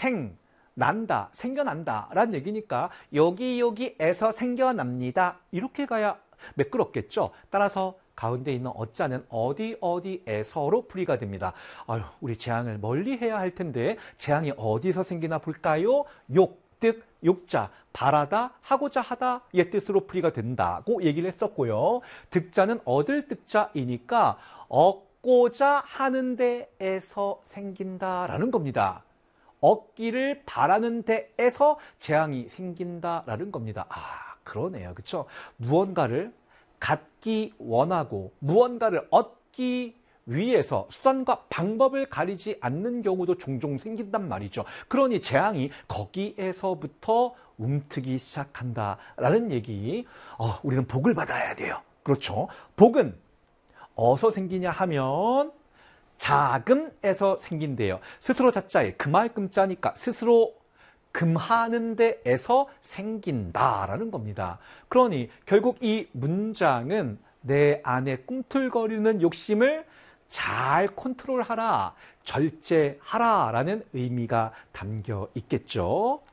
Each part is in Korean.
난다, 생겨난다 라는 얘기니까 여기에서 생겨납니다. 이렇게 가야 매끄럽겠죠. 따라서 가운데 있는 어자는 어디에서로 풀이가 됩니다. 아유, 우리 재앙을 멀리 해야 할 텐데 재앙이 어디서 생기나 볼까요? 욕, 욕자, 바라다, 하고자 하다 의 뜻으로 풀이가 된다고 얘기를 했었고요. 득자는 얻을 득자이니까 얻고자 하는 데에서 생긴다라는 겁니다. 얻기를 바라는 데에서 재앙이 생긴다라는 겁니다. 아, 그러네요. 그렇죠? 무언가를 갖기 원하고 무언가를 얻기 위해서 수단과 방법을 가리지 않는 경우도 종종 생긴단 말이죠. 그러니 재앙이 거기에서부터 움트기 시작한다라는 얘기. 우리는 복을 받아야 돼요. 그렇죠? 복은 어디서 생기냐 하면 자금에서 생긴대요. 스스로 자자에 금할 금자니까 스스로 금하는 데에서 생긴다라는 겁니다. 그러니 결국 이 문장은 내 안에 꿈틀거리는 욕심을 잘 컨트롤하라, 절제하라 라는 의미가 담겨 있겠죠.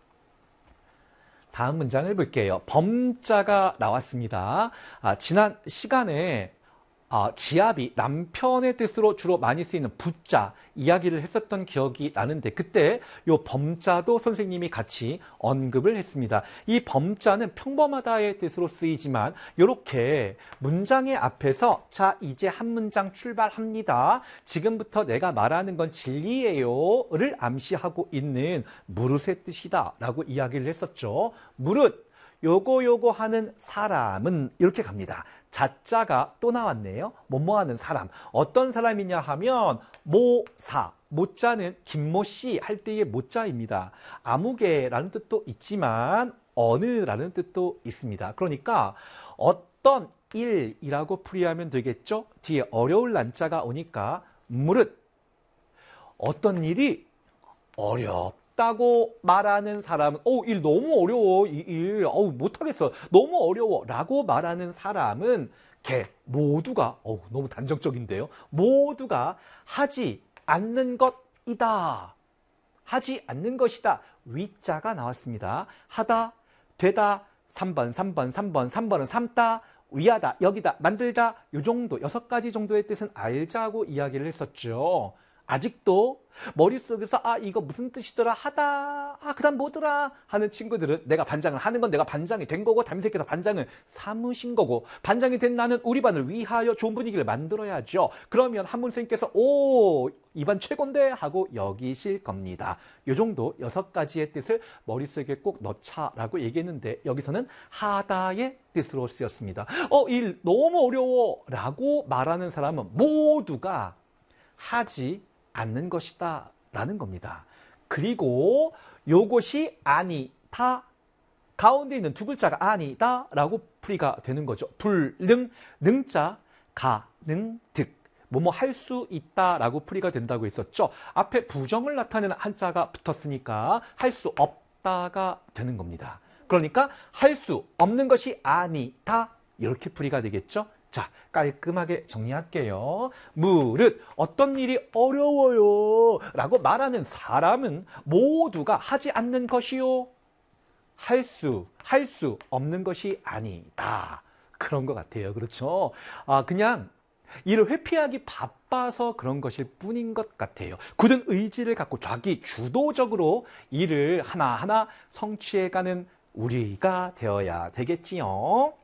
다음 문장을 볼게요. 범자가 나왔습니다. 지난 시간에 지압이 남편의 뜻으로 주로 많이 쓰이는 부자 이야기를 했었던 기억이 나는데 그때 요 범자도 선생님이 같이 언급을 했습니다. 이 범자는 평범하다의 뜻으로 쓰이지만 이렇게 문장의 앞에서 자 이제 한 문장 출발합니다. 지금부터 내가 말하는 건 진리예요를 암시하고 있는 무릇의 뜻이다 라고 이야기를 했었죠. 무릇 요거 하는 사람은 이렇게 갑니다. 자자가 또 나왔네요. 뭐뭐 하는 사람. 어떤 사람이냐 하면 모사. 모자는 김모씨 할 때의 모자입니다. 아무개라는 뜻도 있지만 어느라는 뜻도 있습니다. 그러니까 어떤 일이라고 풀이하면 되겠죠. 뒤에 어려울 난자가 오니까 무릇 어떤 일이 어렵다고 말하는 사람은 일 너무 어려워. 이 일 못하겠어. 너무 어려워 라고 말하는 사람은 모두가 너무 단정적인데요. 모두가 하지 않는 것이다. 하지 않는 것이다. 위자가 나왔습니다. 하다, 되다, 3번은 삼다, 위하다, 여기다, 만들다 요 정도 6가지 정도의 뜻은 알자고 이야기를 했었죠. 아직도 머릿속에서 이거 무슨 뜻이더라 하다 그다음 뭐더라 하는 친구들은 내가 반장을 하는 건 내가 반장이 된 거고 담임선생님께서 반장을 삼으신 거고 반장이 된 나는 우리 반을 위하여 좋은 분위기를 만들어야죠. 그러면 한문선생님께서 이 반 최고인데 하고 여기실 겁니다. 요 정도 6가지의 뜻을 머릿속에 꼭 넣자라고 얘기했는데 여기서는 하다의 뜻으로 쓰였습니다. 일 너무 어려워 라고 말하는 사람은 모두가 하지 않는 것이다 라는 겁니다. 그리고 요것이 아니다. 가운데 있는 두 글자가 아니다 라고 풀이가 되는 거죠. 불능, 능자, 가능, 득. 뭐뭐 할 수 있다 라고 풀이가 된다고 했었죠. 앞에 부정을 나타내는 한자가 붙었으니까 할 수 없다가 되는 겁니다. 그러니까 할 수 없는 것이 아니다. 이렇게 풀이가 되겠죠. 자, 깔끔하게 정리할게요. 무릇 어떤 일이 어려워요 라고 말하는 사람은 모두가 하지 않는 것이요. 할 수 없는 것이 아니다. 그런 것 같아요. 그렇죠? 그냥 일을 회피하기 바빠서 그런 것일 뿐인 것 같아요. 굳은 의지를 갖고 자기 주도적으로 일을 하나하나 성취해가는 우리가 되어야 되겠지요.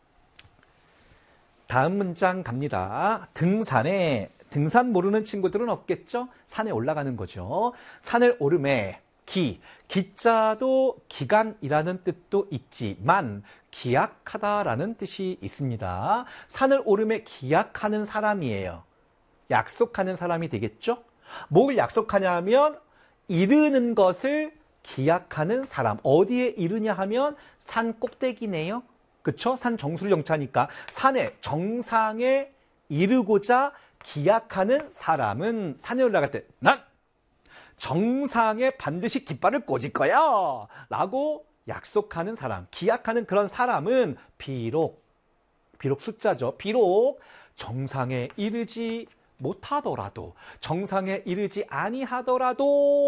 다음 문장 갑니다. 등산에 등산 모르는 친구들은 없겠죠? 산에 올라가는 거죠. 산을 오름에 기자도 기간이라는 뜻도 있지만 기약하다라는 뜻이 있습니다. 산을 오름에 기약하는 사람이에요. 약속하는 사람이 되겠죠? 뭘 약속하냐면 이르는 것을 기약하는 사람. 어디에 이르냐 하면 산 꼭대기네요. 그쵸? 산 정수를 영차니까 산의 정상에 이르고자 기약하는 사람은 산에 올라갈 때 난 정상에 반드시 깃발을 꽂을 거야 라고 약속하는 사람, 기약하는 그런 사람은 비록 숫자죠. 비록 정상에 이르지 못하더라도 정상에 이르지 아니하더라도